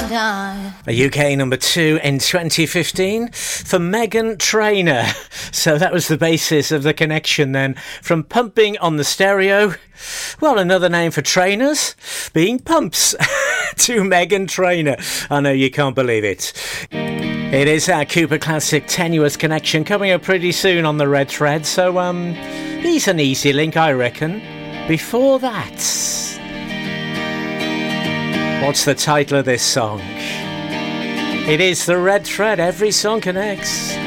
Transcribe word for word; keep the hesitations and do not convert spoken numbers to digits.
A U K number two in twenty fifteen for Meghan Trainor. So that was the basis of the connection then. From pumping on the stereo, well, another name for trainers being pumps, to Meghan Trainor. I know you can't believe it. It is our Cooper Classic Tenuous Connection coming up pretty soon on the Red Thread. So um, he's an easy link, I reckon. Before that, what's the title of this song? It is the Red Thread. Every song connects.